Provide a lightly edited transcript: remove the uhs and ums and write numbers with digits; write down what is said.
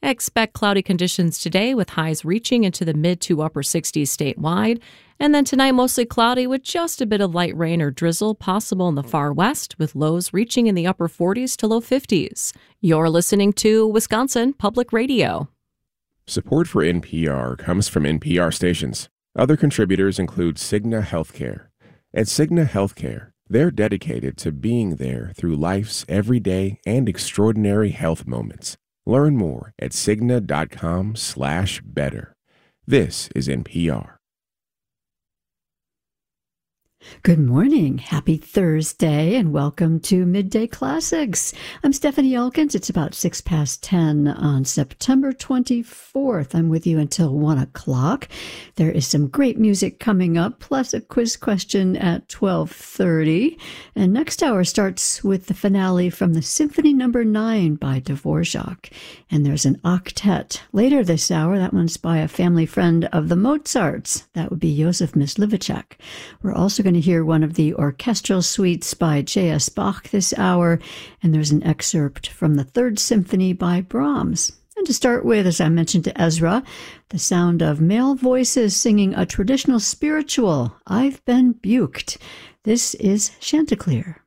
Expect cloudy conditions today with highs reaching into the mid to upper 60s statewide. And then tonight, mostly cloudy with just a bit of light rain or drizzle possible in the far west, with lows reaching in the upper 40s to low 50s. You're listening to Wisconsin Public Radio. Support for NPR comes from NPR stations. Other contributors include Cigna Healthcare. At Cigna Healthcare, they're dedicated to being there through life's everyday and extraordinary health moments. Learn more at Cigna.com/better. This is NPR. Good morning. Happy Thursday and welcome to Midday Classics. I'm Stephanie Elkins. It's about 10 on September 24th. I'm with you until 1 o'clock. There is some great music coming up, plus a quiz question at 12:30. And next hour starts with the finale from the Symphony No. 9 by Dvorak. And there's an octet later this hour. That one's by a family friend of the Mozarts. That would be Joseph Myslivacek. We're also going to hear one of the orchestral suites by J.S. Bach this hour, and there's an excerpt from the Third Symphony by Brahms. And to start with, as I mentioned to Ezra, the sound of male voices singing a traditional spiritual, I've Been Buked. This is Chanticleer.